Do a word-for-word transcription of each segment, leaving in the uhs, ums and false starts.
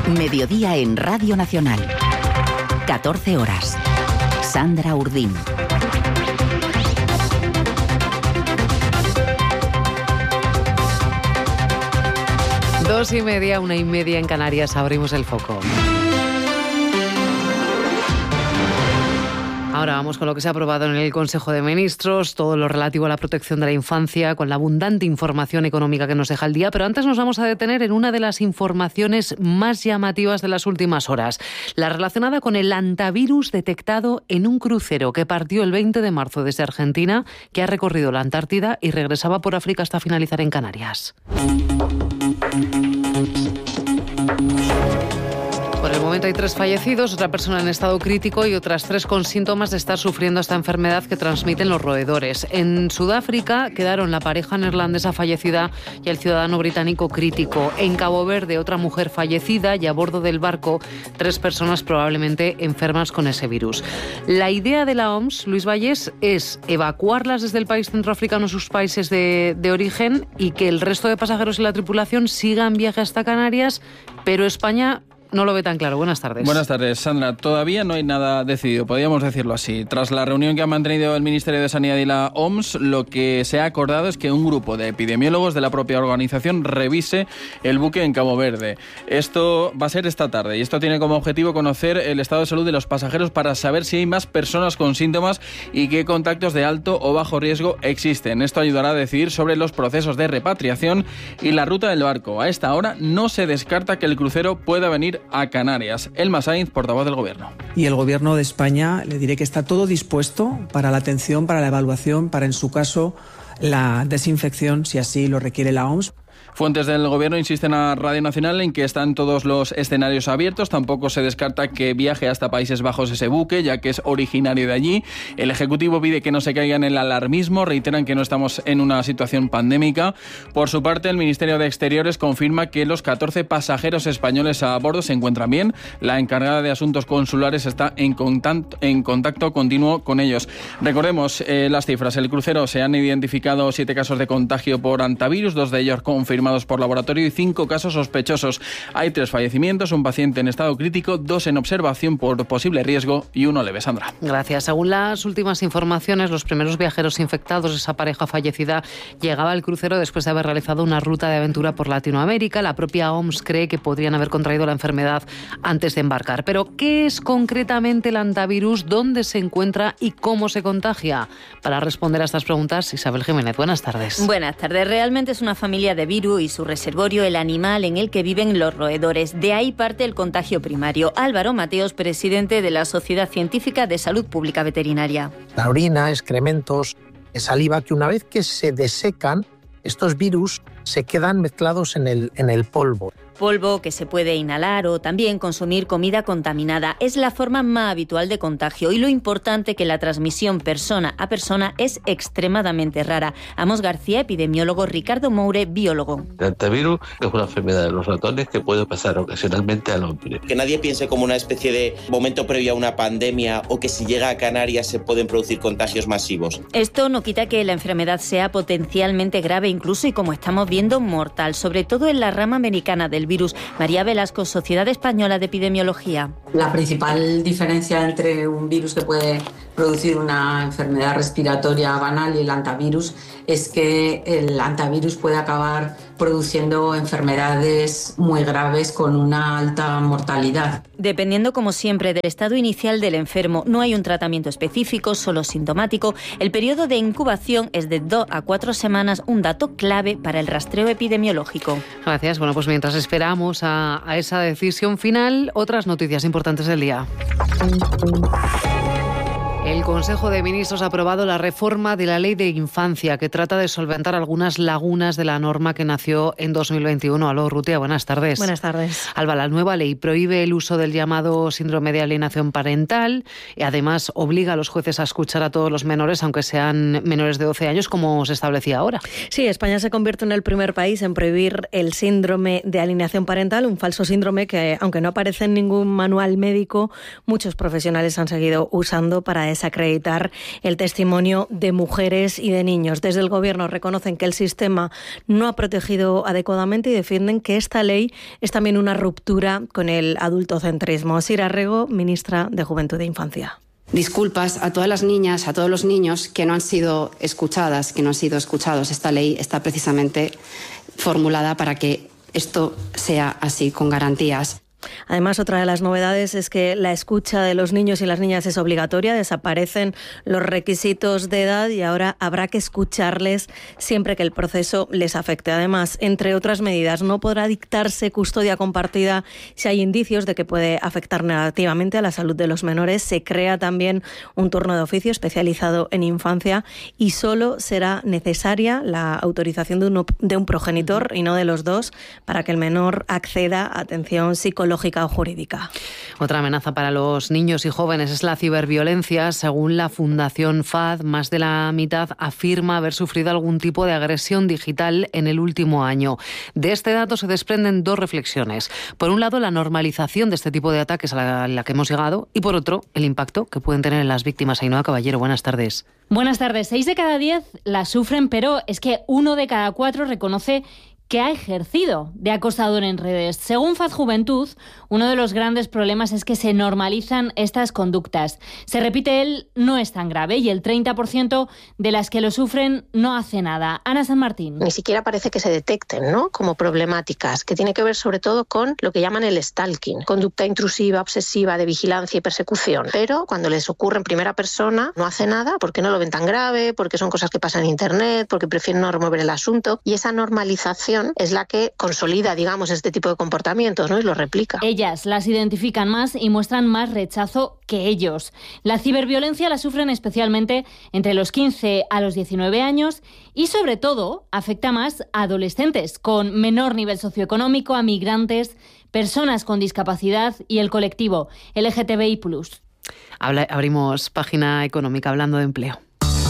Mediodía en Radio Nacional. catorce horas. Sandra Urdín. Dos y media, una y media en Canarias, abrimos el foco. Ahora vamos con lo que se ha aprobado en el Consejo de Ministros, todo lo relativo a la protección de la infancia, con la abundante información económica que nos deja el día. Pero antes nos vamos a detener en una de las informaciones más llamativas de las últimas horas, la relacionada con el hantavirus detectado en un crucero que partió el veinte de marzo desde Argentina, que ha recorrido la Antártida y regresaba por África hasta finalizar en Canarias. Por el momento hay tres fallecidos, otra persona en estado crítico y otras tres con síntomas de estar sufriendo esta enfermedad que transmiten los roedores. En Sudáfrica quedaron la pareja neerlandesa fallecida y el ciudadano británico crítico. En Cabo Verde, otra mujer fallecida y a bordo del barco tres personas probablemente enfermas con ese virus. La idea de la O M S, Luis Valles, es evacuarlas desde el país centroafricano a sus países de, de origen y que el resto de pasajeros y la tripulación sigan viaje hasta Canarias, pero España no lo ve tan claro. Buenas tardes. Buenas tardes, Sandra. Todavía no hay nada decidido, podríamos decirlo así. Tras la reunión que han mantenido el Ministerio de Sanidad y la O M S, lo que se ha acordado es que un grupo de epidemiólogos de la propia organización revise el buque en Cabo Verde. Esto va a ser esta tarde y esto tiene como objetivo conocer el estado de salud de los pasajeros para saber si hay más personas con síntomas y qué contactos de alto o bajo riesgo existen. Esto ayudará a decidir sobre los procesos de repatriación y la ruta del barco. A esta hora no se descarta que el crucero pueda venir a Canarias. Elma Sainz, portavoz del Gobierno. Y el Gobierno de España, le diré que está todo dispuesto para la atención, para la evaluación, para en su caso la desinfección, si así lo requiere la O M S. Fuentes del Gobierno insisten a Radio Nacional en que están todos los escenarios abiertos. Tampoco se descarta que viaje hasta Países Bajos ese buque, ya que es originario de allí. El Ejecutivo pide que no se caiga en el alarmismo. Reiteran que no estamos en una situación pandémica. Por su parte, el Ministerio de Exteriores confirma que los catorce pasajeros españoles a bordo se encuentran bien. La encargada de Asuntos Consulares está en contacto, en contacto continuo con ellos. Recordemos eh, las cifras. El crucero se han identificado siete casos de contagio por hantavirus, dos de ellos confirmados por laboratorio y cinco casos sospechosos. Hay tres fallecimientos, un paciente en estado crítico, dos en observación por posible riesgo y uno leve. Sandra. Gracias. Según las últimas informaciones, los primeros viajeros infectados, esa pareja fallecida, llegaba al crucero después de haber realizado una ruta de aventura por Latinoamérica. La propia O M S cree que podrían haber contraído la enfermedad antes de embarcar. Pero, ¿qué es concretamente el hantavirus? ¿Dónde se encuentra y cómo se contagia? Para responder a estas preguntas, Isabel Jiménez, buenas tardes. Buenas tardes. Realmente es una familia de virus y su reservorio el animal en el que viven los roedores. De ahí parte el contagio primario. Álvaro Mateos, presidente de la Sociedad Científica de Salud Pública Veterinaria. La orina, excrementos, saliva, que una vez que se desecan, estos virus se quedan mezclados en el, en el polvo. Polvo que se puede inhalar o también consumir comida contaminada. Es la forma más habitual de contagio y lo importante que la transmisión persona a persona es extremadamente rara. Amos García, epidemiólogo, Ricardo Moure, biólogo. El hantavirus es una enfermedad de los ratones que puede pasar ocasionalmente al hombre. Que nadie piense como una especie de momento previo a una pandemia o que si llega a Canarias se pueden producir contagios masivos. Esto no quita que la enfermedad sea potencialmente grave incluso y, como estamos viendo, mortal, sobre todo en la rama americana del virus. María Velasco, Sociedad Española de Epidemiología. La principal diferencia entre un virus que puede producir una enfermedad respiratoria banal y el hantavirus es que el hantavirus puede acabar produciendo enfermedades muy graves con una alta mortalidad. Dependiendo, como siempre, del estado inicial del enfermo, no hay un tratamiento específico, solo sintomático. El periodo de incubación es de dos a cuatro semanas, un dato clave para el rastreo epidemiológico. Gracias. Bueno, pues mientras esperamos a, a esa decisión final, otras noticias importantes del día. El Consejo de Ministros ha aprobado la reforma de la Ley de Infancia, que trata de solventar algunas lagunas de la norma que nació en dos mil veintiuno. Aló, Rutia, buenas tardes. Buenas tardes. Alba, la nueva ley prohíbe el uso del llamado síndrome de alienación parental y además obliga a los jueces a escuchar a todos los menores, aunque sean menores de doce años, como se establecía ahora. Sí, España se convierte en el primer país en prohibir el síndrome de alienación parental, un falso síndrome que, aunque no aparece en ningún manual médico, muchos profesionales han seguido usando para desacreditar el testimonio de mujeres y de niños. Desde el Gobierno reconocen que el sistema no ha protegido adecuadamente y defienden que esta ley es también una ruptura con el adultocentrismo. Sira Rego, ministra de Juventud e Infancia. Disculpas a todas las niñas, a todos los niños que no han sido escuchadas, que no han sido escuchados. Esta ley está precisamente formulada para que esto sea así, con garantías. Además, otra de las novedades es que la escucha de los niños y las niñas es obligatoria, desaparecen los requisitos de edad y ahora habrá que escucharles siempre que el proceso les afecte. Además, entre otras medidas, no podrá dictarse custodia compartida si hay indicios de que puede afectar negativamente a la salud de los menores. Se crea también un turno de oficio especializado en infancia y solo será necesaria la autorización de un, de un progenitor y no de los dos para que el menor acceda a atención psicológica o jurídica. Otra amenaza para los niños y jóvenes es la ciberviolencia. Según la Fundación F A D, más de la mitad afirma haber sufrido algún tipo de agresión digital en el último año. De este dato se desprenden dos reflexiones. Por un lado, la normalización de este tipo de ataques a la, a la que hemos llegado y por otro, el impacto que pueden tener en las víctimas. Ainhoa Caballero, buenas tardes. Buenas tardes. Seis de cada diez la sufren, pero es que uno de cada cuatro reconoce que ha ejercido de acosador en redes. Según F A D Juventud, uno de los grandes problemas es que se normalizan estas conductas. Se repite el no es tan grave y el treinta por ciento de las que lo sufren no hace nada. Ana San Martín. Ni siquiera parece que se detecten, ¿no?, como problemáticas, que tiene que ver sobre todo con lo que llaman el stalking, conducta intrusiva, obsesiva, de vigilancia y persecución. Pero cuando les ocurre en primera persona, no hace nada porque no lo ven tan grave, porque son cosas que pasan en Internet, porque prefieren no remover el asunto, y esa normalización es la que consolida, digamos, este tipo de comportamientos, ¿no?, y lo replica. Ellas las identifican más y muestran más rechazo que ellos. La ciberviolencia la sufren especialmente entre los quince a los diecinueve años y, sobre todo, afecta más a adolescentes con menor nivel socioeconómico, a migrantes, personas con discapacidad y el colectivo L G T B I plus. Habla, abrimos página económica hablando de empleo.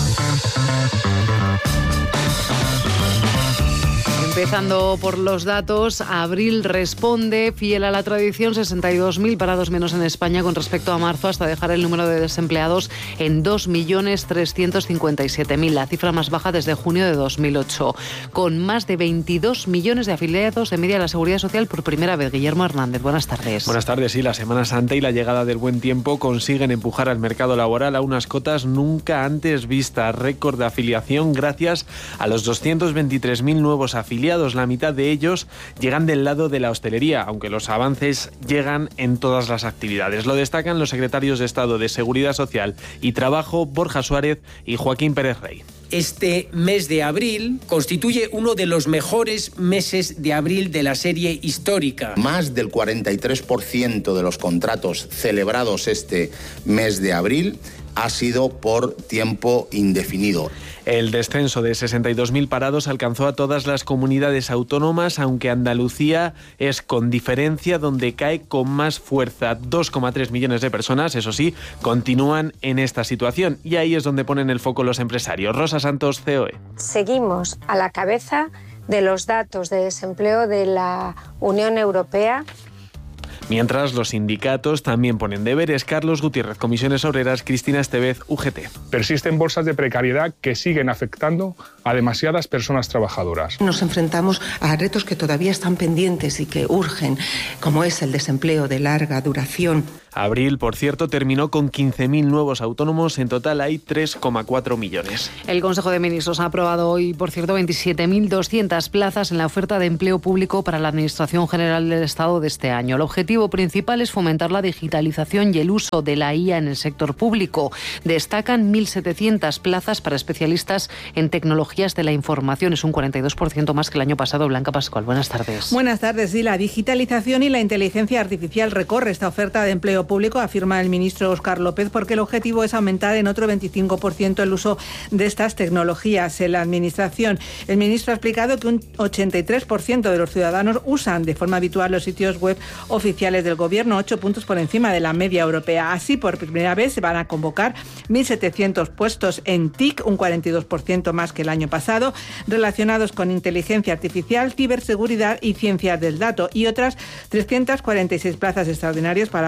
Empezando por los datos, abril responde, fiel a la tradición, sesenta y dos mil parados menos en España con respecto a marzo, hasta dejar el número de desempleados en dos millones trescientos cincuenta y siete mil, la cifra más baja desde junio de dos mil ocho. Con más de veintidós millones de afiliados de media de la Seguridad Social por primera vez. Guillermo Hernández, buenas tardes. Buenas tardes, sí, la Semana Santa y la llegada del buen tiempo consiguen empujar al mercado laboral a unas cotas nunca antes vistas. Récord de afiliación gracias a los doscientos veintitrés mil nuevos afiliados. La mitad de ellos llegan del lado de la hostelería, aunque los avances llegan en todas las actividades. Lo destacan los secretarios de Estado de Seguridad Social y Trabajo, Borja Suárez y Joaquín Pérez Rey. Este mes de abril constituye uno de los mejores meses de abril de la serie histórica. Más del cuarenta y tres por ciento de los contratos celebrados este mes de abril ha sido por tiempo indefinido. El descenso de sesenta y dos mil parados alcanzó a todas las comunidades autónomas, aunque Andalucía es con diferencia donde cae con más fuerza. dos coma tres millones de personas, eso sí, continúan en esta situación y ahí es donde ponen el foco los empresarios. Rosa Santos, C O E. Seguimos a la cabeza de los datos de desempleo de la Unión Europea. Mientras los sindicatos también ponen deberes. Carlos Gutiérrez, Comisiones Obreras, Cristina Estevez, U G T. Persisten bolsas de precariedad que siguen afectando a demasiadas personas trabajadoras. Nos enfrentamos a retos que todavía están pendientes y que urgen, como es el desempleo de larga duración. Abril, por cierto, terminó con quince mil nuevos autónomos. En total hay tres coma cuatro millones. El Consejo de Ministros ha aprobado hoy, por cierto, veintisiete mil doscientas plazas en la oferta de empleo público para la Administración General del Estado de este año. El objetivo principal es fomentar la digitalización y el uso de la I A en el sector público. Destacan mil setecientas plazas para especialistas en tecnologías de la información. Es un cuarenta y dos por ciento más que el año pasado. Blanca Pascual, buenas tardes. Buenas tardes. Sí, la digitalización y la inteligencia artificial recorre esta oferta de empleo público, afirma el ministro Óscar López, porque el objetivo es aumentar en otro veinticinco por ciento el uso de estas tecnologías en la Administración. El ministro ha explicado que un ochenta y tres por ciento de los ciudadanos usan de forma habitual los sitios web oficiales del Gobierno, ocho puntos por encima de la media europea. Así, por primera vez se van a convocar mil setecientos puestos en T I C, un cuarenta y dos por ciento más que el año pasado, relacionados con inteligencia artificial, ciberseguridad y ciencias del dato, y otras trescientas cuarenta y seis plazas extraordinarias para abordar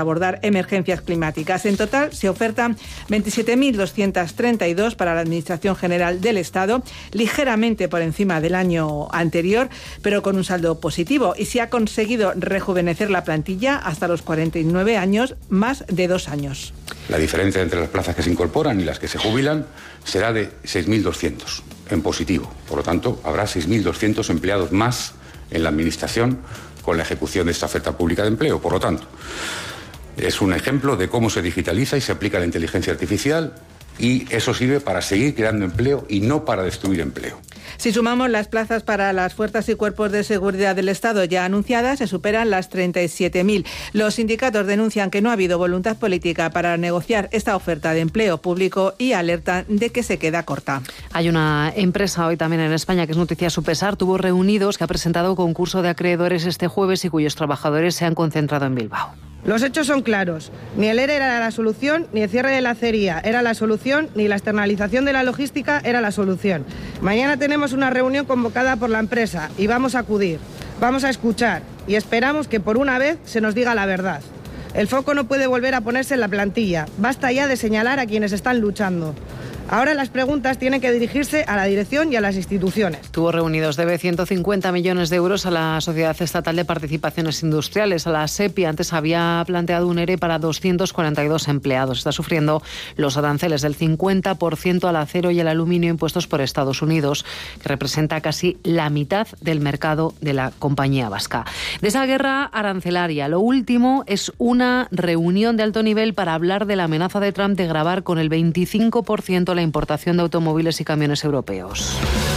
emergencias climáticas. En total se ofertan veintisiete mil doscientas treinta y dos para la Administración General del Estado, ligeramente por encima del año anterior, pero con un saldo positivo, y se ha conseguido rejuvenecer la plantilla hasta los cuarenta y nueve años, más de dos años. La diferencia entre las plazas que se incorporan y las que se jubilan será de seis mil doscientos en positivo. Por lo tanto, habrá seis mil doscientos empleados más en la Administración con la ejecución de esta oferta pública de empleo. Por lo tanto, es un ejemplo de cómo se digitaliza y se aplica la inteligencia artificial, y eso sirve para seguir creando empleo y no para destruir empleo. Si sumamos las plazas para las fuerzas y cuerpos de seguridad del Estado ya anunciadas, se superan las treinta y siete mil. Los sindicatos denuncian que no ha habido voluntad política para negociar esta oferta de empleo público y alertan de que se queda corta. Hay una empresa hoy también en España, que es noticia a su pesar, Tubos Reunidos, que ha presentado concurso de acreedores este jueves y cuyos trabajadores se han concentrado en Bilbao. Los hechos son claros. Ni el ERE era la solución, ni el cierre de la acería era la solución, ni la externalización de la logística era la solución. Mañana tenemos una reunión convocada por la empresa y vamos a acudir, vamos a escuchar y esperamos que por una vez se nos diga la verdad. El foco no puede volver a ponerse en la plantilla. Basta ya de señalar a quienes están luchando. Ahora las preguntas tienen que dirigirse a la dirección y a las instituciones. Tubos Reunidos debe ciento cincuenta millones de euros a la Sociedad Estatal de Participaciones Industriales, a la SEPI. Antes había planteado un ERE para doscientos cuarenta y dos empleados. Está sufriendo los aranceles del cincuenta por ciento al acero y al aluminio impuestos por Estados Unidos, que representa casi la mitad del mercado de la compañía vasca. De esa guerra arancelaria, lo último es una reunión de alto nivel para hablar de la amenaza de Trump de gravar con el veinticinco por ciento la importación de automóviles y camiones europeos.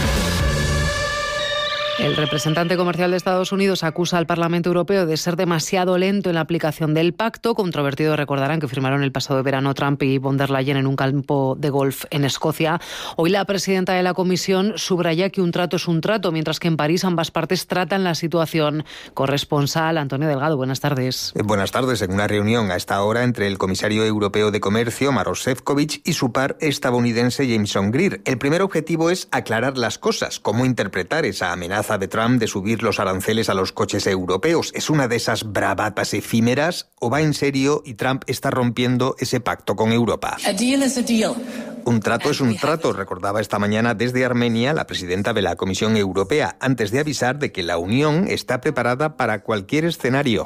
El representante comercial de Estados Unidos acusa al Parlamento Europeo de ser demasiado lento en la aplicación del pacto. Controvertido, recordarán, que firmaron el pasado verano Trump y von der Leyen en un campo de golf en Escocia. Hoy la presidenta de la Comisión subraya que un trato es un trato, mientras que en París ambas partes tratan la situación. Corresponsal Antonio Delgado, buenas tardes. Buenas tardes. En una reunión a esta hora entre el comisario europeo de Comercio, Maroš Šefčovič, y su par estadounidense, Jameson Greer. El primer objetivo es aclarar las cosas, cómo interpretar esa amenaza de Trump de subir los aranceles a los coches europeos. ¿Es una de esas bravatas efímeras o va en serio y Trump está rompiendo ese pacto con Europa? A deal is a deal. Un trato es un trato, recordaba esta mañana desde Armenia la presidenta de la Comisión Europea, antes de avisar de que la Unión está preparada para cualquier escenario,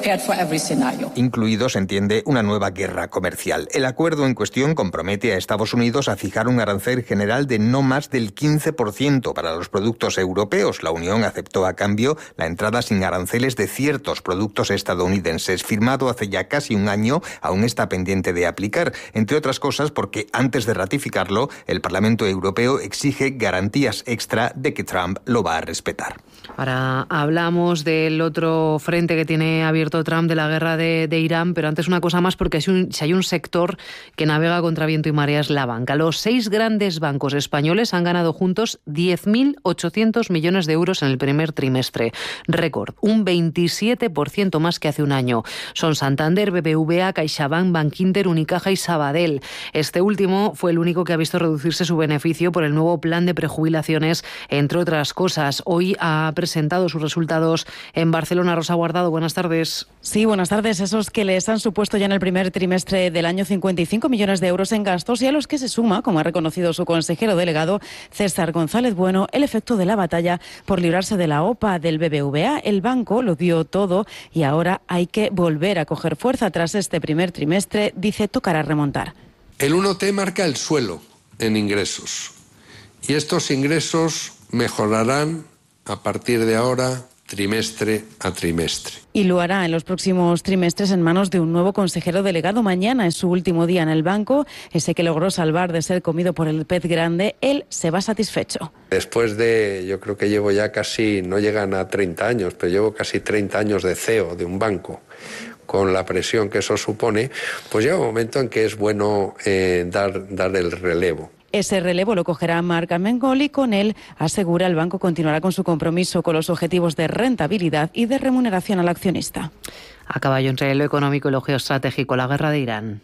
incluido, se entiende, una nueva guerra comercial. El acuerdo en cuestión compromete a Estados Unidos a fijar un arancel general de no más del quince por ciento para los productos europeos. La Unión aceptó a cambio la entrada sin aranceles de ciertos productos estadounidenses. Firmado hace ya casi un año, aún está pendiente de aplicar, entre otras cosas porque antes de ratificarlo, el Parlamento Europeo exige garantías extra de que Trump lo va a respetar. Ahora hablamos del otro frente que tiene abierto Trump, de la guerra de, de Irán, pero antes una cosa más, porque si, un, si hay un sector que navega contra viento y marea es la banca. Los seis grandes bancos españoles han ganado juntos diez mil ochocientos millones de euros en el primer trimestre. Récord, un veintisiete por ciento más que hace un año. Son Santander, B B V A, CaixaBank, Bankinter, Unicaja y Sabadell. Este último fue el único que ha visto reducirse su beneficio por el nuevo plan de prejubilaciones, entre otras cosas. Hoy ha presentado sus resultados en Barcelona. Rosa Guardado, buenas tardes. Sí, buenas tardes. Esos que les han supuesto ya en el primer trimestre del año cincuenta y cinco millones de euros en gastos, y a los que se suma, como ha reconocido su consejero delegado César González Bueno, el efecto de la batalla por librarse de la O P A del B B V A. El banco lo dio todo y ahora hay que volver a coger fuerza. Tras este primer trimestre, dice, tocará remontar. El uno T marca el suelo en ingresos y estos ingresos mejorarán a partir de ahora, trimestre a trimestre. Y lo hará en los próximos trimestres en manos de un nuevo consejero delegado. Mañana es su último día en el banco. Ese que logró salvar de ser comido por el pez grande, él se va satisfecho. Después de, yo creo que llevo ya casi, no llegan a treinta años, pero llevo casi treinta años de C E O de un banco. Con la presión que eso supone, pues llega un momento en que es bueno eh, dar, dar el relevo. Ese relevo lo cogerá Marc Armengol y con él, asegura, el banco continuará con su compromiso con los objetivos de rentabilidad y de remuneración al accionista. A caballo entre lo económico y lo geoestratégico, la guerra de Irán.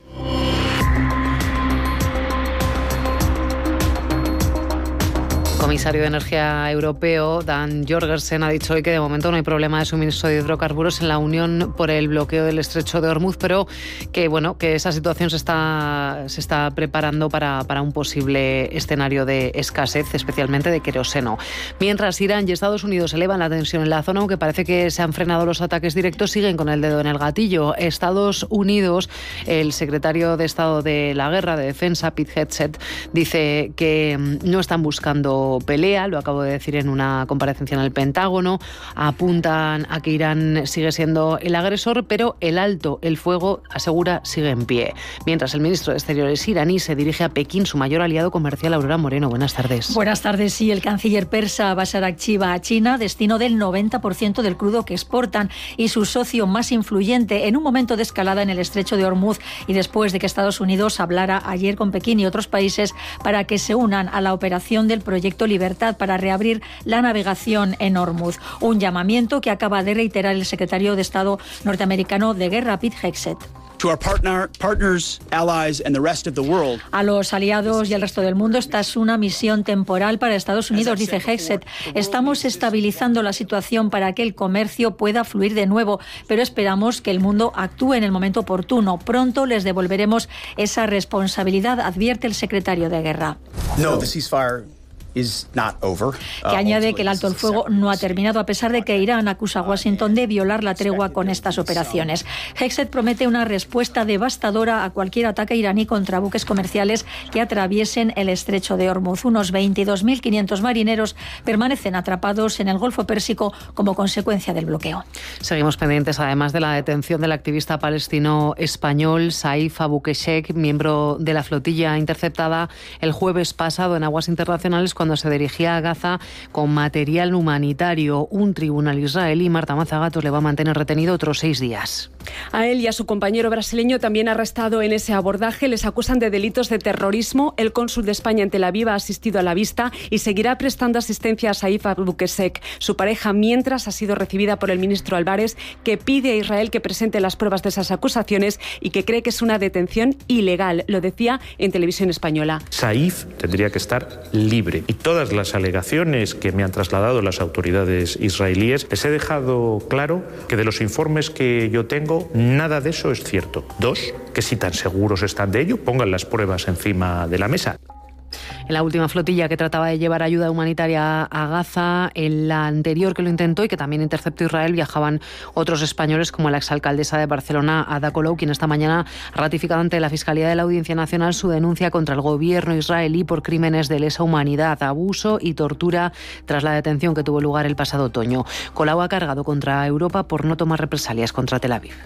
comisario de Energía europeo, Dan Jorgensen, ha dicho hoy que de momento no hay problema de suministro de hidrocarburos en la Unión por el bloqueo del estrecho de Hormuz, pero que bueno, que esa situación se está, se está preparando para, para un posible escenario de escasez, especialmente de queroseno. Mientras Irán y Estados Unidos elevan la tensión en la zona, aunque parece que se han frenado los ataques directos, siguen con el dedo en el gatillo. Estados Unidos, el secretario de Estado de la Guerra de Defensa, Pete Hegseth, dice que no están buscando pelea, lo acabo de decir en una comparecencia en el Pentágono. Apuntan a que Irán sigue siendo el agresor, pero el alto el fuego, asegura, sigue en pie. Mientras el ministro de Exteriores iraní se dirige a Pekín, su mayor aliado comercial. Aurora Moreno, buenas tardes. Buenas tardes. Sí, el canciller persa Bashar Akchi va a China, destino del noventa por ciento del crudo que exportan y su socio más influyente, en un momento de escalada en el estrecho de Hormuz y después de que Estados Unidos hablara ayer con Pekín y otros países para que se unan a la operación del Proyecto Libertad para reabrir la navegación en Hormuz. Un llamamiento que acaba de reiterar el secretario de Estado norteamericano de Guerra, Pete Hegseth. To our partner, partners, allies and the rest of the world. A los aliados y al resto del mundo, esta es una misión temporal para Estados Unidos, dice Hegseth. Estamos estabilizando la situación para que el comercio pueda fluir de nuevo, pero esperamos que el mundo actúe en el momento oportuno. Pronto les devolveremos esa responsabilidad, advierte el secretario de Guerra. No, the ceasefire is not over. Que añade que el alto el fuego no ha terminado, a pesar de que Irán acusa a Washington de violar la tregua con estas operaciones. Hegseth promete una respuesta devastadora a cualquier ataque iraní contra buques comerciales que atraviesen el estrecho de Hormuz. Unos veintidós mil quinientos marineros permanecen atrapados en el Golfo Pérsico como consecuencia del bloqueo. Seguimos pendientes además de la detención del activista palestino español Saif Abou-Keshek, miembro de la flotilla interceptada el jueves pasado en aguas internacionales cuando se dirigía a Gaza con material humanitario. Un tribunal israelí, Marta Mazagatos, le va a mantener retenido otros seis días. A él y a su compañero brasileño, también arrestado en ese abordaje, les acusan de delitos de terrorismo. El cónsul de España en Tel Aviv ha asistido a la vista y seguirá prestando asistencia a Saif Abou-Keshek. Su pareja, mientras, ha sido recibida por el ministro Álvarez, que pide a Israel que presente las pruebas de esas acusaciones y que cree que es una detención ilegal. Lo decía en Televisión Española. Saif tendría que estar libre. Y todas las alegaciones que me han trasladado las autoridades israelíes, les he dejado claro que de los informes que yo tengo, nada de eso es cierto. Dos, que si tan seguros están de ello, pongan las pruebas encima de la mesa. En la última flotilla que trataba de llevar ayuda humanitaria a Gaza, en la anterior que lo intentó y que también interceptó Israel, viajaban otros españoles como la exalcaldesa de Barcelona, Ada Colau, quien esta mañana ha ratificado ante la Fiscalía de la Audiencia Nacional su denuncia contra el gobierno israelí por crímenes de lesa humanidad, abuso y tortura tras la detención que tuvo lugar el pasado otoño. Colau ha cargado contra Europa por no tomar represalias contra Tel Aviv.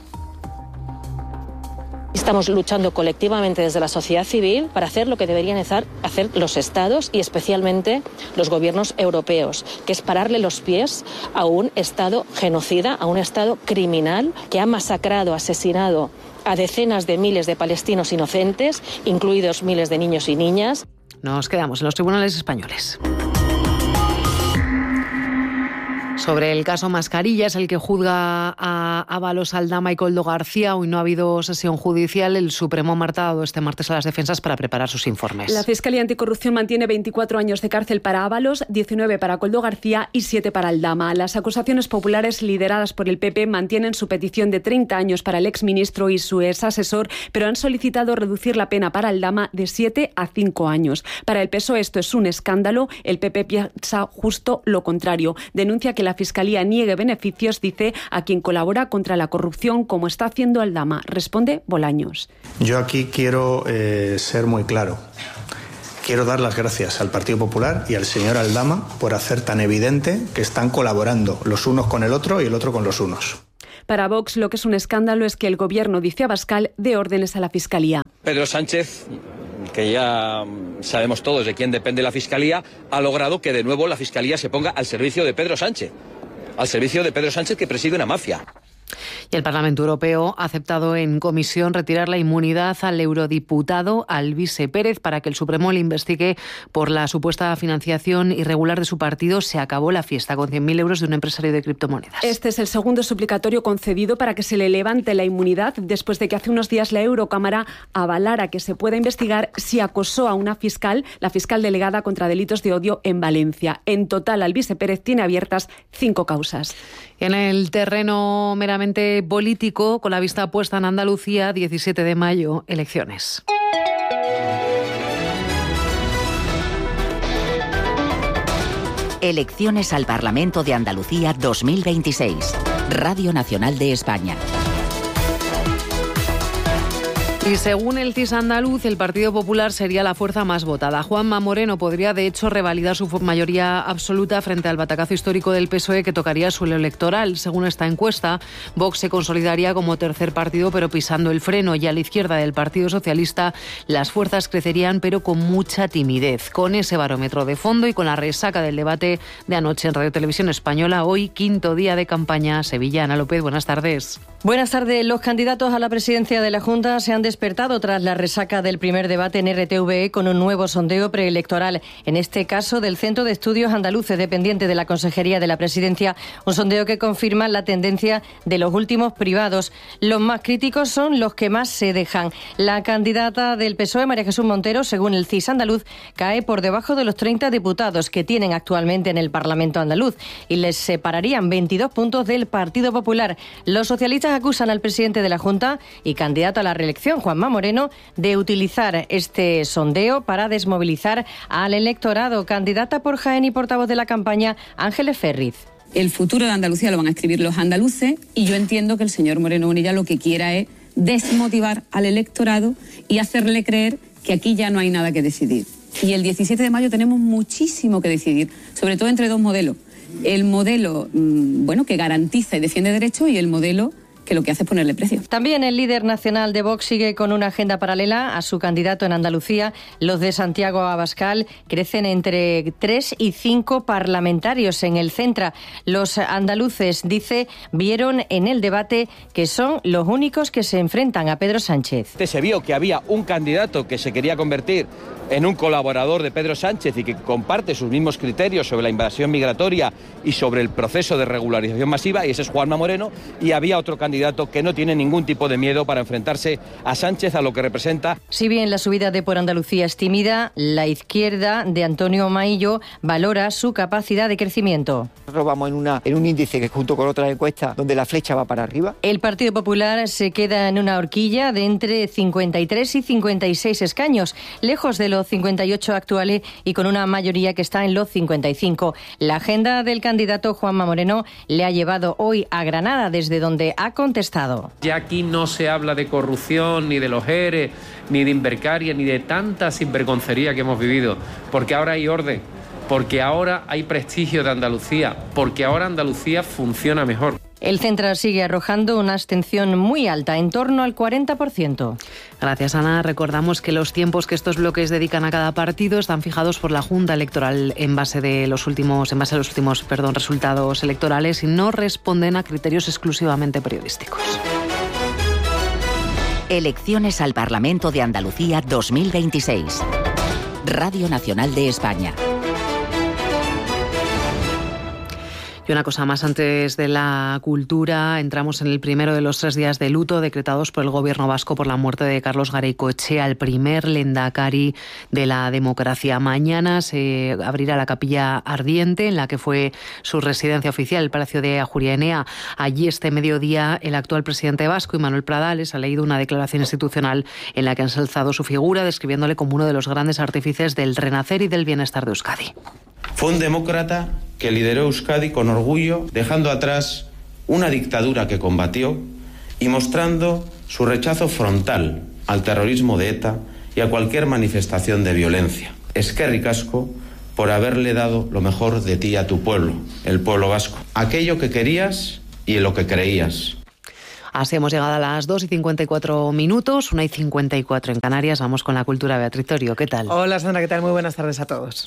Estamos luchando colectivamente desde la sociedad civil para hacer lo que deberían hacer los estados y especialmente los gobiernos europeos, que es pararle los pies a un estado genocida, a un estado criminal que ha masacrado, asesinado a decenas de miles de palestinos inocentes, incluidos miles de niños y niñas. Nos quedamos en los tribunales españoles. Sobre el caso Mascarillas, el que juzga a Ábalos Aldama y Koldo García, hoy no ha habido sesión judicial. El Supremo ha marcado este martes a las defensas para preparar sus informes. La Fiscalía Anticorrupción mantiene veinticuatro años de cárcel para Ábalos, diecinueve para Koldo García y siete para Aldama. Las acusaciones populares lideradas por el P P mantienen su petición de treinta años para el exministro y su exasesor, pero han solicitado reducir la pena para Aldama de siete a cinco años. Para el P S O E esto es un escándalo. El P P piensa justo lo contrario. Denuncia que la Fiscalía niegue beneficios, dice, a quien colabora contra la corrupción, como está haciendo Aldama. Responde Bolaños. Yo aquí quiero eh, ser muy claro. Quiero dar las gracias al Partido Popular y al señor Aldama por hacer tan evidente que están colaborando los unos con el otro y el otro con los unos. Para Vox, lo que es un escándalo es que el gobierno, dice Abascal, dé órdenes a la Fiscalía. Pedro Sánchez, que ya sabemos todos de quién depende la Fiscalía, ha logrado que de nuevo la Fiscalía se ponga al servicio de Pedro Sánchez, al servicio de Pedro Sánchez, que preside una mafia. Y el Parlamento Europeo ha aceptado en comisión retirar la inmunidad al eurodiputado Alvise Pérez para que el Supremo le investigue por la supuesta financiación irregular de su partido. Se acabó la fiesta con cien mil euros de un empresario de criptomonedas. Este es el segundo suplicatorio concedido para que se le levante la inmunidad después de que hace unos días la Eurocámara avalara que se pueda investigar si acosó a una fiscal, la fiscal delegada contra delitos de odio en Valencia. En total, Alvise Pérez tiene abiertas cinco causas. En el terreno meramente político, con la vista puesta en Andalucía, diecisiete de mayo, elecciones. Elecciones al Parlamento de Andalucía dos mil veintiséis. Radio Nacional de España. Y según el C I S andaluz, el Partido Popular sería la fuerza más votada. Juanma Moreno podría, de hecho, revalidar su mayoría absoluta frente al batacazo histórico del P S O E que tocaría suelo electoral. Según esta encuesta, Vox se consolidaría como tercer partido, pero pisando el freno. Y a la izquierda del Partido Socialista, las fuerzas crecerían, pero con mucha timidez. Con ese barómetro de fondo y con la resaca del debate de anoche en Radio Televisión Española, hoy, quinto día de campaña. Sevilla, Ana López, buenas tardes. Buenas tardes. Los candidatos a la presidencia de la Junta se han despertado tras la resaca del primer debate en R T V E con un nuevo sondeo preelectoral, en este caso del Centro de Estudios Andaluces, dependiente de la Consejería de la Presidencia, un sondeo que confirma la tendencia de los últimos privados. Los más críticos son los que más se dejan. La candidata del P S O E, María Jesús Montero, según el C I S andaluz, cae por debajo de los treinta diputados que tienen actualmente en el Parlamento andaluz y les separarían veintidós puntos del Partido Popular. Los socialistas acusan al presidente de la Junta y candidato a la reelección, Juanma Moreno, de utilizar este sondeo para desmovilizar al electorado. Candidata por Jaén y portavoz de la campaña, Ángeles Ferriz. El futuro de Andalucía lo van a escribir los andaluces y yo entiendo que el señor Moreno Bonilla lo que quiera es desmotivar al electorado y hacerle creer que aquí ya no hay nada que decidir. Y el diecisiete de mayo tenemos muchísimo que decidir, sobre todo entre dos modelos. El modelo, bueno, que garantiza y defiende derechos y el modelo que lo que hace es ponerle precio. También el líder nacional de Vox sigue con una agenda paralela a su candidato en Andalucía. Los de Santiago Abascal crecen entre tres y cinco parlamentarios en el centro. Los andaluces, dice, vieron en el debate que son los únicos que se enfrentan a Pedro Sánchez. Se vio que había un candidato que se quería convertir en un colaborador de Pedro Sánchez y que comparte sus mismos criterios sobre la invasión migratoria y sobre el proceso de regularización masiva, y ese es Juanma Moreno, y había otro candidato que no tiene ningún tipo de miedo para enfrentarse a Sánchez, a lo que representa. Si bien la subida de Por Andalucía es tímida, la izquierda de Antonio Maillo valora su capacidad de crecimiento. Nosotros vamos en, una, en un índice que junto con otras encuestas donde la flecha va para arriba. El Partido Popular se queda en una horquilla de entre cincuenta y tres y cincuenta y seis escaños, lejos de los cincuenta y ocho actuales y con una mayoría que está en los cincuenta y cinco. La agenda del candidato Juanma Moreno le ha llevado hoy a Granada, desde donde ha contestado. Ya aquí no se habla de corrupción, ni de los E R E, ni de Invercaria, ni de tanta sinvergoncería que hemos vivido, porque ahora hay orden, porque ahora hay prestigio de Andalucía, porque ahora Andalucía funciona mejor. El Central sigue arrojando una abstención muy alta, en torno al cuarenta por ciento. Gracias, Ana. Recordamos que los tiempos que estos bloques dedican a cada partido están fijados por la Junta Electoral en base de los últimos, en base a los últimos, perdón, resultados electorales y no responden a criterios exclusivamente periodísticos. Elecciones al Parlamento de Andalucía dos mil veintiséis. Radio Nacional de España. Y una cosa más antes de la cultura, entramos en el primero de los tres días de luto decretados por el Gobierno vasco por la muerte de Carlos Garaikoetxea, el primer lehendakari de la democracia. Mañana se abrirá la capilla ardiente en la que fue su residencia oficial, el Palacio de Ajuria Enea. Allí este mediodía el actual presidente vasco, Manuel Pradales, ha leído una declaración institucional en la que ha ensalzado su figura, describiéndole como uno de los grandes artífices del renacer y del bienestar de Euskadi. Fue un demócrata que lideró Euskadi con orgullo, dejando atrás una dictadura que combatió y mostrando su rechazo frontal al terrorismo de ETA y a cualquier manifestación de violencia. Eskerrik asko por haberle dado lo mejor de ti a tu pueblo, el pueblo vasco. Aquello que querías y en lo que creías. Así hemos llegado a las dos y cincuenta y cuatro minutos, una y cincuenta y cuatro en Canarias. Vamos con la cultura. Beatriz Torio, ¿qué tal? Hola, Sandra, ¿qué tal? Muy buenas tardes a todos.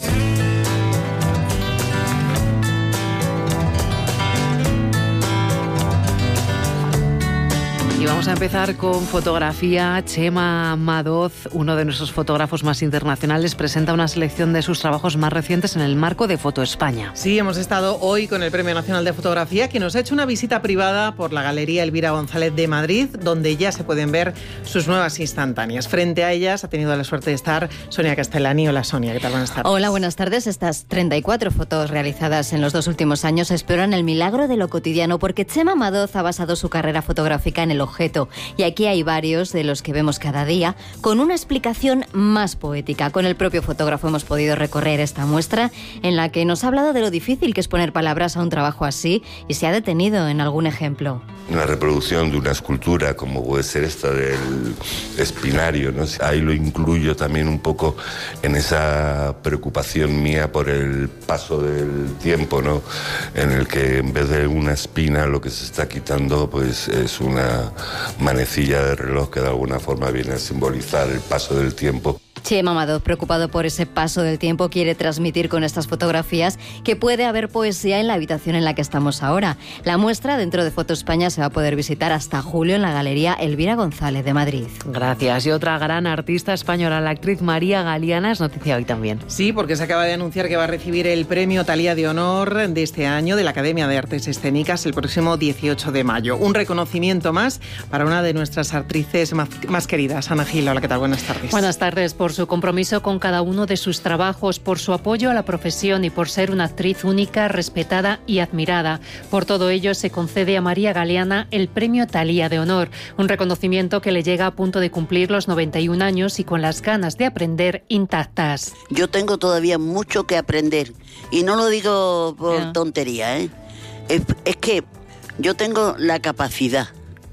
Y vamos a empezar con fotografía. Chema Madoz, uno de nuestros fotógrafos más internacionales, presenta una selección de sus trabajos más recientes en el marco de Foto España. Sí, hemos estado hoy con el Premio Nacional de Fotografía, que nos ha hecho una visita privada por la Galería Elvira González de Madrid, donde ya se pueden ver sus nuevas instantáneas. Frente a ellas ha tenido la suerte de estar Sonia Castellani. Hola Sonia, ¿qué tal? Buenas tardes. Hola, buenas tardes. Estas treinta y cuatro fotos realizadas en los dos últimos años exploran el milagro de lo cotidiano, porque Chema Madoz ha basado su carrera fotográfica en el objeto, y aquí hay varios de los que vemos cada día con una explicación más poética. Con el propio fotógrafo hemos podido recorrer esta muestra en la que nos ha hablado de lo difícil que es poner palabras a un trabajo así y se ha detenido en algún ejemplo. Una reproducción de una escultura como puede ser esta del Espinario, ¿no? Ahí lo incluyo también un poco en esa preocupación mía por el paso del tiempo, ¿no? En el que en vez de una espina lo que se está quitando pues es una manecilla de reloj que de alguna forma viene a simbolizar el paso del tiempo. Chema Madoz, preocupado por ese paso del tiempo, quiere transmitir con estas fotografías que puede haber poesía en la habitación en la que estamos ahora. La muestra dentro de Foto España se va a poder visitar hasta julio en la Galería Elvira González de Madrid. Gracias. Y otra gran artista española, la actriz María Galeana, es noticia hoy también. Sí, porque se acaba de anunciar que va a recibir el premio Thalía de Honor de este año de la Academia de Artes Escénicas el próximo dieciocho de mayo. Un reconocimiento más para una de nuestras actrices más, más queridas. Ana Gil, hola, ¿qué tal? Buenas tardes. Buenas tardes. Por su compromiso con cada uno de sus trabajos, por su apoyo a la profesión y por ser una actriz única, respetada y admirada. Por todo ello se concede a María Galeana el premio Thalía de Honor, un reconocimiento que le llega a punto de cumplir los noventa y un años y con las ganas de aprender intactas. Yo tengo todavía mucho que aprender y no lo digo por yeah. tontería, ¿eh? Es, es que yo tengo la capacidad,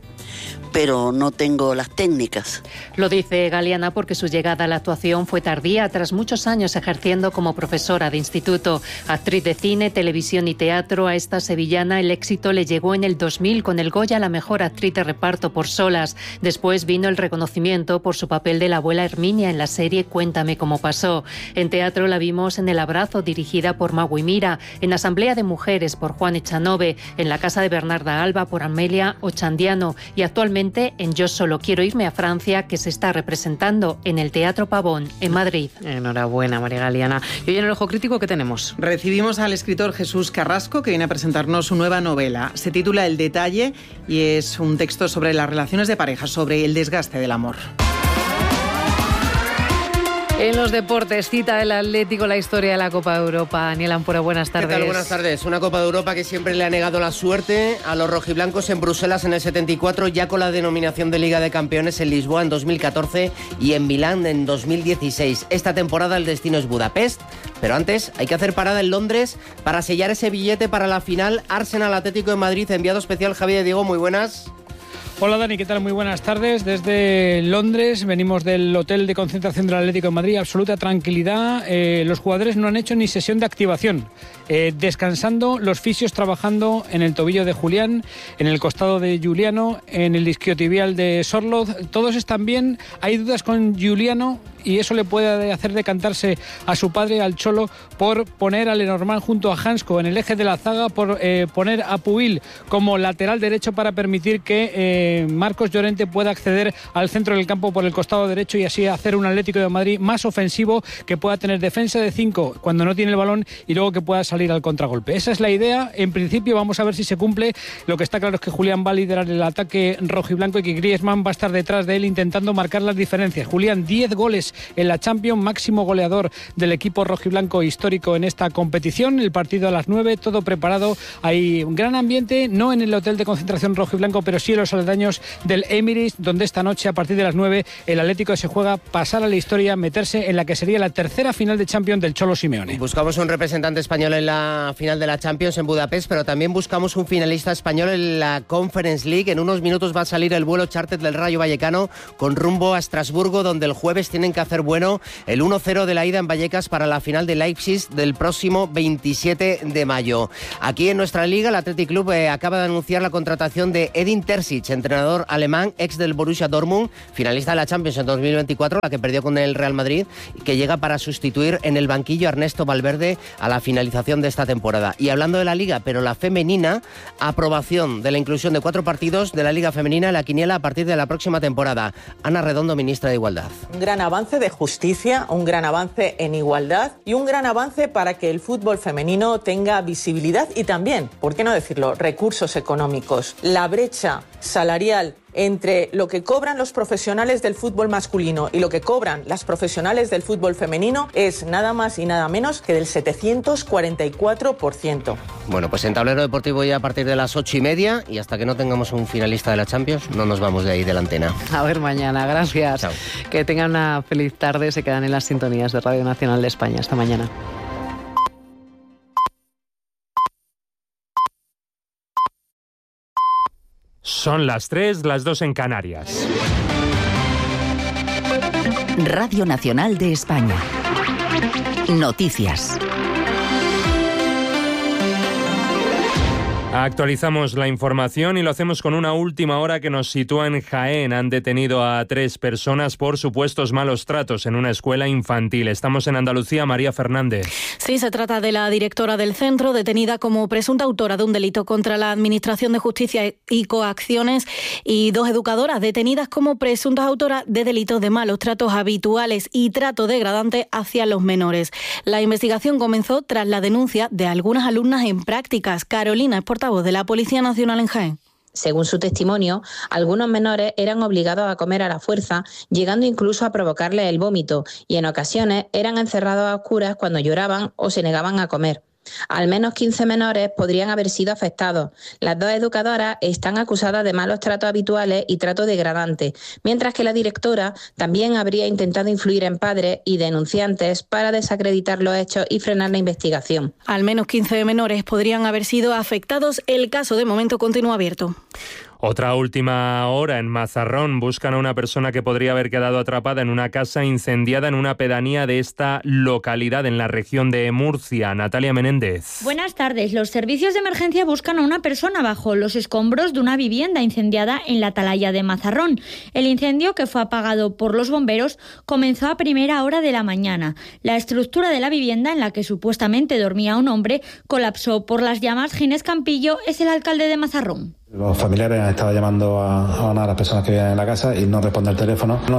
pero no tengo las técnicas. Lo dice Galeana porque su llegada a la actuación fue tardía, tras muchos años ejerciendo como profesora de instituto. Actriz de cine, televisión y teatro, a esta sevillana el éxito le llegó en el dos mil con el Goya a la mejor actriz de reparto por Solas. Después vino el reconocimiento por su papel de la abuela Herminia en la serie Cuéntame cómo pasó. En teatro la vimos en El abrazo, dirigida por Magui Mira, en Asamblea de Mujeres por Juan Echanove, en La casa de Bernarda Alba por Amelia Ochandiano y actualmente en Yo solo quiero irme a Francia, que se está representando en el Teatro Pavón, en Madrid. Enhorabuena, María Galeana. Y hoy en el Ojo Crítico, ¿qué tenemos? Recibimos al escritor Jesús Carrasco, que viene a presentarnos su nueva novela. Se titula El detalle y es un texto sobre las relaciones de pareja, sobre el desgaste del amor. En los deportes, cita el Atlético la historia de la Copa de Europa. Daniel Ampura, buenas tardes. ¿Qué tal? Buenas tardes. Una Copa de Europa que siempre le ha negado la suerte a los rojiblancos en Bruselas en el setenta y cuatro, ya con la denominación de Liga de Campeones en Lisboa en dos mil catorce y en Milán en dos mil dieciséis. Esta temporada el destino es Budapest, pero antes hay que hacer parada en Londres para sellar ese billete para la final Arsenal Atlético de Madrid. Enviado especial Javier Diego, muy buenas. Hola Dani, ¿qué tal? Muy buenas tardes. Desde Londres venimos del hotel de concentración del Atlético de Madrid, absoluta tranquilidad. Eh, los jugadores no han hecho ni sesión de activación. Eh, descansando, los fisios trabajando en el tobillo de Julián, en el costado de Giuliano, en el isquiotibial de Sorloth. Todos están bien. Hay dudas con Giuliano y eso le puede hacer decantarse a su padre, al Cholo, por poner a Lenormand junto a Hansko en el eje de la zaga, por eh, poner a Pubil como lateral derecho para permitir que eh, Marcos Llorente pueda acceder al centro del campo por el costado derecho y así hacer un Atlético de Madrid más ofensivo, que pueda tener defensa de cinco cuando no tiene el balón y luego que pueda salir al contragolpe. Esa es la idea. En principio vamos a ver si se cumple. Lo que está claro es que Julián va a liderar el ataque rojiblanco y que Griezmann va a estar detrás de él intentando marcar las diferencias. Julián, diez goles en la Champions, máximo goleador del equipo rojiblanco histórico en esta competición. El partido a las nueve, todo preparado. Hay un gran ambiente, no en el hotel de concentración rojiblanco, pero sí en los aledaños del Emirates, donde esta noche a partir de las nueve el Atlético se juega pasar a la historia, meterse en la que sería la tercera final de Champions del Cholo Simeone. Buscamos un representante español en la final de la Champions en Budapest, pero también buscamos un finalista español en la Conference League. En unos minutos va a salir el vuelo charter del Rayo Vallecano con rumbo a Estrasburgo, donde el jueves tienen que Un gran avance de justicia, un gran avance en igualdad y un gran avance para que el fútbol femenino tenga visibilidad y también, ¿por qué no decirlo?, recursos económicos. La brecha salarial entre lo que cobran los profesionales del fútbol masculino y lo que cobran las profesionales del fútbol femenino es nada más y nada menos que del setecientos cuarenta y cuatro por ciento. Bueno, pues en Tablero Deportivo ya a partir de las ocho y media, y hasta que no tengamos un finalista de la Champions, no nos vamos de ahí de la antena. A ver mañana, gracias. Chao. Que tengan una feliz tarde, se quedan en las sintonías de Radio Nacional de España. Hasta mañana. Son las tres, las dos en Canarias. Radio Nacional de España. Noticias. Actualizamos la información y lo hacemos con una última hora que nos sitúa en Jaén. Han detenido a tres personas por supuestos malos tratos en una escuela infantil. Estamos en Andalucía, María Fernández. Sí, se trata de la directora del centro, detenida como presunta autora de un delito contra la Administración de Justicia y Coacciones, y dos educadoras detenidas como presuntas autoras de delitos de malos tratos habituales y trato degradante hacia los menores. La investigación comenzó tras la denuncia de algunas alumnas en prácticas. Carolina es portavoz de la Policía Nacional en Jaén. Según su testimonio, algunos menores eran obligados a comer a la fuerza, llegando incluso a provocarles el vómito, y en ocasiones eran encerrados a oscuras cuando lloraban o se negaban a comer. Al menos quince menores podrían haber sido afectados. Las dos educadoras están acusadas de malos tratos habituales y trato degradante, mientras que la directora también habría intentado influir en padres y denunciantes para desacreditar los hechos y frenar la investigación. Al menos quince menores podrían haber sido afectados. El caso de momento continúa abierto. Otra última hora en Mazarrón. Buscan a una persona que podría haber quedado atrapada en una casa incendiada en una pedanía de esta localidad en la región de Murcia. Natalia Menéndez. Buenas tardes. Los servicios de emergencia buscan a una persona bajo los escombros de una vivienda incendiada en la atalaya de Mazarrón. El incendio, que fue apagado por los bomberos, comenzó a primera hora de la mañana. La estructura de la vivienda en la que supuestamente dormía un hombre colapsó por las llamas. Ginés Campillo es el alcalde de Mazarrón. Los familiares han estado llamando a, a una de las personas que vivían en la casa y no responde el teléfono.